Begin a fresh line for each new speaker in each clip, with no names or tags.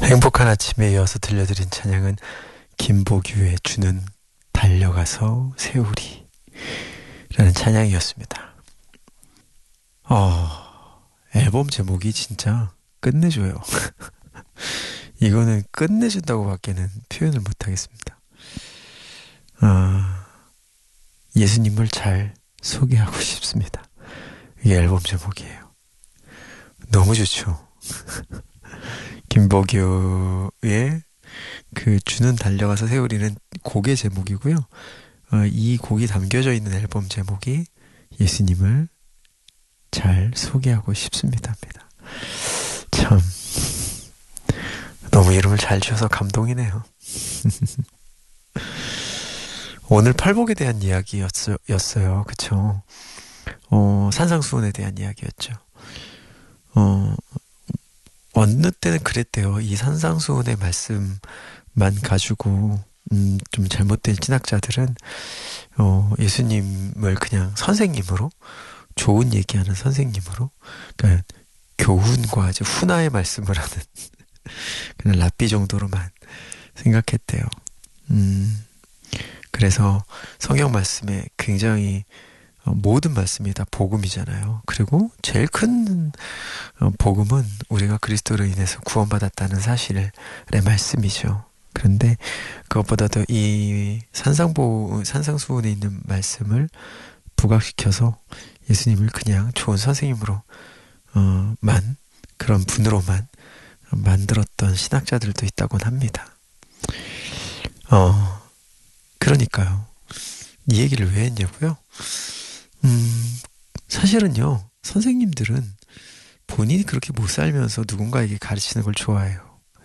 행복한 아침에 이어서 들려드린 찬양은 김보규의 주는 달려가서 세우리 라는 찬양이었습니다. 앨범 제목이 진짜 끝내줘요. 이거는 끝내준다고 밖에는 표현을 못하겠습니다. 예수님을 잘 소개하고 싶습니다. 이게 앨범 제목이에요. 너무 좋죠. 김보규의 그 주는 달려가서 세우리는 곡의 제목이고요. 이 곡이 담겨져 있는 앨범 제목이 예수님을 잘 소개하고 싶습니다입니다. 참 너무 이름을 잘 지어서 감동이네요. 오늘 팔복에 대한 이야기였어요. 그쵸? 산상수훈에 대한 이야기였죠. 어느 때는 그랬대요. 이 산상수훈의 말씀만 가지고 좀 잘못된 신학자들은 예수님을 그냥 선생님으로, 좋은 얘기하는 선생님으로, 그러니까 교훈과 이제 훈화의 말씀을 하는 그냥 랍비 정도로만 생각했대요. 그래서 성경 말씀에 굉장히 모든 말씀이 다 복음이잖아요. 그리고 제일 큰 복음은 우리가 그리스도로 인해서 구원받았다는 사실의 말씀이죠. 그런데 그것보다도 이 산상수훈에 있는 말씀을 부각시켜서 예수님을 그냥 좋은 선생님으로 그런 분으로만 만들었던 신학자들도 있다곤 합니다. 그러니까요. 이 얘기를 왜 했냐고요? 사실은요, 선생님들은 본인이 그렇게 못 살면서 누군가에게 가르치는 걸 좋아해요.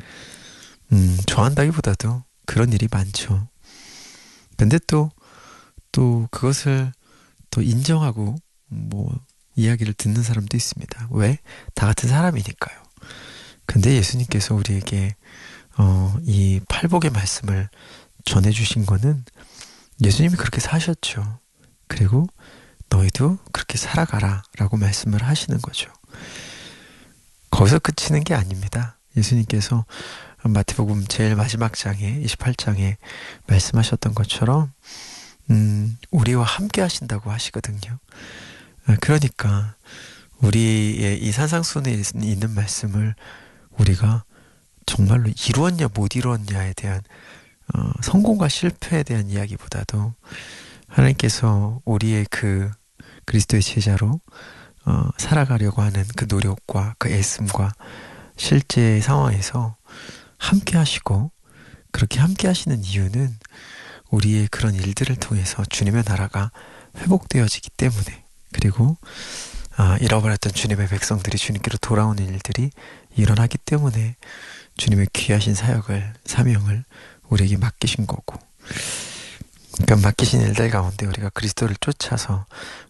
좋아한다기보다도 그런 일이 많죠. 근데 또 그것을 또 인정하고 이야기를 듣는 사람도 있습니다. 왜? 다 같은 사람이니까요. 근데 예수님께서 우리에게 이 팔복의 말씀을 전해주신 거는 예수님이 그렇게 사셨죠. 그리고 너희도 그렇게 살아가라 라고 말씀을 하시는 거죠. 거기서 그치는 게 아닙니다. 예수님께서 마태복음 제일 마지막 장에 28장에 말씀하셨던 것처럼 우리와 함께 하신다고 하시거든요. 그러니까 우리의 이 산상수훈에 있는 말씀을 우리가 정말로 이루었냐 못 이루었냐에 대한 성공과 실패에 대한 이야기보다도 하나님께서 우리의 그 그리스도의 제자로 살아가려고 하는 그 노력과 그 애씀과 실제 상황에서 함께 하시고, 그렇게 함께 하시는 이유는 우리의 그런 일들을 통해서 주님의 나라가 회복되어지기 때문에, 그리고 잃어버렸던 주님의 백성들이 주님께로 돌아오는 일들이 일어나기 때문에 주님의 귀하신 사명을 우리에게 맡기신 거고, 그러니까 맡기신 일들 가운데 우리가 그리스도를 쫓아서